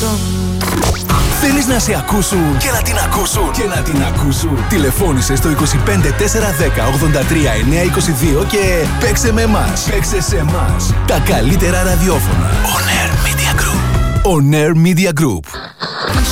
Θέλεις να σε ακούσουν και να την ακούσουν και να την ακούσουν? Τηλεφώνησε στο 25 410 83 922 και παίξε με εμάς. Παίξε σε εμάς. Τα καλύτερα ραδιόφωνα. On Air Media Group. On Air Media Group.